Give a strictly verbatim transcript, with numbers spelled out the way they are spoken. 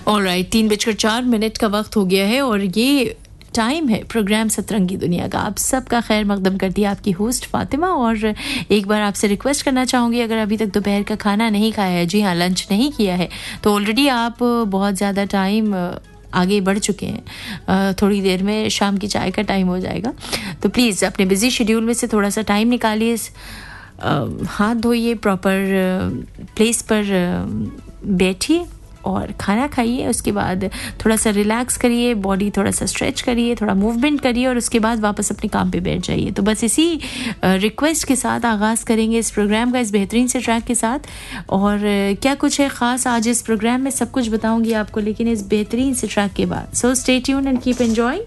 Alright, तीन बजकर चार मिनट का वक्त हो गया है और ये टाइम है प्रोग्राम सतरंगी दुनिया का। आप सबका खैर मकदम करती है आपकी होस्ट फातिमा। और एक बार आपसे रिक्वेस्ट करना चाहूँगी, अगर अभी तक दोपहर का खाना नहीं खाया है, जी हाँ लंच नहीं किया है, तो ऑलरेडी आप बहुत ज़्यादा टाइम आगे बढ़ चुके हैं। थोड़ी देर में शाम की चाय का टाइम हो जाएगा, तो प्लीज़ अपने बिजी शेड्यूल में से थोड़ा सा टाइम निकालिए, हाथ धोइए, प्रॉपर प्लेस पर बैठिए और खाना खाइए। उसके बाद थोड़ा सा रिलैक्स करिए, बॉडी थोड़ा सा स्ट्रेच करिए, थोड़ा मूवमेंट करिए और उसके बाद वापस अपने काम पे बैठ जाइए। तो बस इसी रिक्वेस्ट के साथ आगाज़ करेंगे इस प्रोग्राम का, इस बेहतरीन से ट्रैक के साथ। और क्या कुछ है ख़ास आज इस प्रोग्राम में, सब कुछ बताऊंगी आपको, लेकिन इस बेहतरीन से ट्रैक के बाद। So stay tuned and keep enjoying.